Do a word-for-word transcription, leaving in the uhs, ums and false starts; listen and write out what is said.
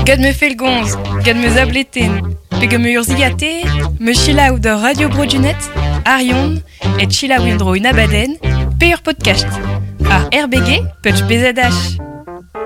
Gad me felgonz, gad me zableten, pegem me urzigate, me chilaou da Radio Brodunet, Arion, et chilaou yndro un abaden, pe ur podcast. Ar R B G, petch bezadash.